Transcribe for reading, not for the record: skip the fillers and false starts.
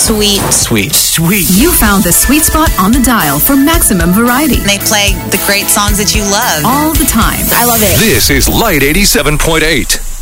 sweet. Sweet. You found the sweet spot on the dial for maximum variety. They play the great songs that you love. All the time. I love it. This is Light 87.8.